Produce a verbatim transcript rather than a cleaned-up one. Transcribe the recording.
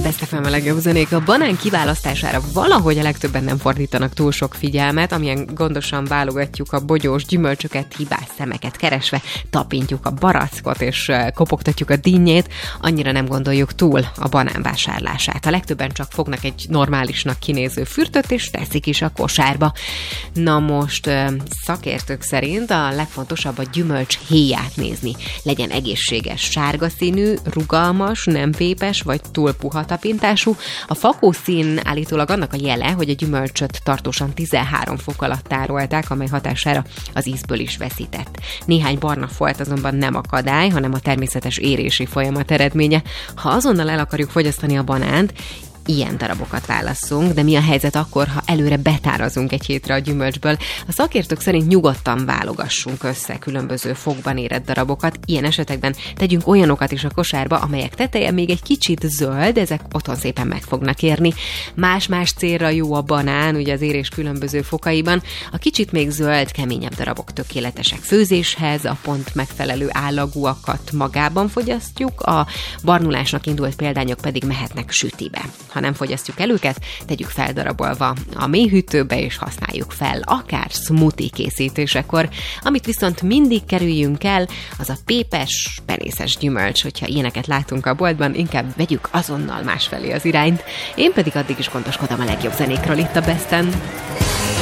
Best ef em a legjobb zenék. A banán kiválasztására valahogy a legtöbben nem fordítanak túl sok figyelmet, amilyen gondosan válogatjuk a bogyós gyümölcsöket, hibás szemeket keresve, tapintjuk a barackot és kopogtatjuk a dinnyét, annyira nem gondoljuk túl a banán vásárlását. A legtöbben csak fognak egy normálisnak kinéző fürtöt és teszik is a kosárba. Na most szakértők szerint a legfontosabb a gyümölcs héját nézni. Legyen egészséges, sárga színű, rugalmas, nem vépes vagy túl puha tapintású. A fakó szín állítólag annak a jele, hogy a gyümölcsöt tartósan tizenhárom fok alatt tárolták, amely hatására az ízből is veszített. Néhány barna folt azonban nem akadály, hanem a természetes érési folyamat eredménye. Ha azonnal el akarjuk fogyasztani a banánt, ilyen darabokat válasszunk, de mi a helyzet akkor, ha előre betárazunk egy hétre a gyümölcsből? A szakértők szerint nyugodtan válogassunk össze különböző fogban érett darabokat. Ilyen esetekben tegyünk olyanokat is a kosárba, amelyek teteje még egy kicsit zöld, ezek otthon szépen meg fognak érni. Más-más célra jó a banán, ugye az érés különböző fokaiban. A kicsit még zöld, keményebb darabok tökéletesek főzéshez, a pont megfelelő állagúakat magában fogyasztjuk, a barnulásnak indult példányok pedig mehetnek sütibe. Ha nem fogyasztjuk el őket, tegyük feldarabolva a mélyhűtőbe, és használjuk fel, akár smoothie készítésekor. Amit viszont mindig kerüljünk el, az a pépes, penészes gyümölcs. Hogyha ilyeneket látunk a boltban, inkább vegyük azonnal másfelé az irányt. Én pedig addig is gondoskodom a legjobb zenékről itt a Besten.